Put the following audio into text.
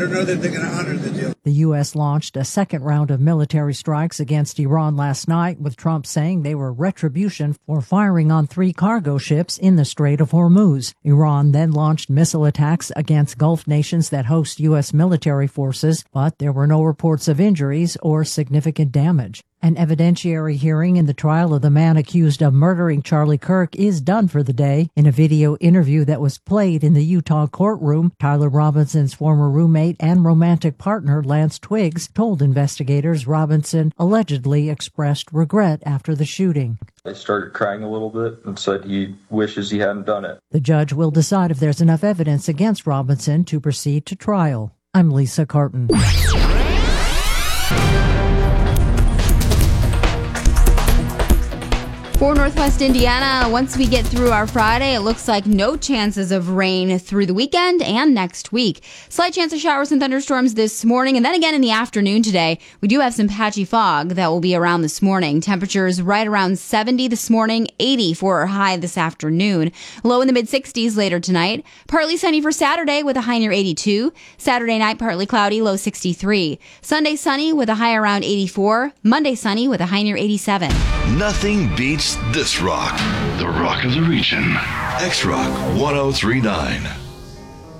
don't know that they're going to honor the deal. The U.S. launched a second round of military strikes against Iran last night, with Trump saying they were retribution for firing on 3 cargo ships in the Strait of Hormuz. Iran then launched missile attacks against Gulf nations that host U.S. military forces, but there were no reports of injuries or significant damage. An evidentiary hearing in the trial of the man accused of murdering Charlie Kirk is done for the day. In a video interview that was played in the Utah courtroom, Tyler Robinson's former roommate and romantic partner, Lance Twiggs, told investigators Robinson allegedly expressed regret after the shooting. I started crying a little bit and said he wishes he hadn't done it. The judge will decide if there's enough evidence against Robinson to proceed to trial. I'm Lisa Carton. For Northwest Indiana, once we get through our Friday, it looks like no chances of rain through the weekend and next week. Slight chance of showers and thunderstorms this morning, and then again in the afternoon today. We do have some patchy fog that will be around this morning. Temperatures right around 70 this morning, 80 for our high this afternoon. Low in the mid-60s later tonight. Partly sunny for Saturday with a high near 82. Saturday night, partly cloudy, low 63. Sunday sunny with a high around 84. Monday sunny with a high near 87. Nothing beats this rock. The rock of the region. X-Rock 1039.